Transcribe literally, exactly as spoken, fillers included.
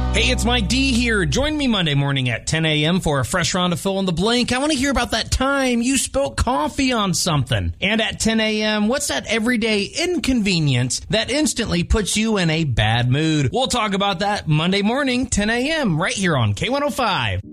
Hey, it's Mike D here. Join me Monday morning at ten a.m. for a fresh round of Fill in the Blank. I want to hear about that time you spilled coffee on something. And at ten a.m., what's that everyday inconvenience that instantly puts you in a bad mood? We'll talk about that Monday morning, ten a.m. right here on K one oh five.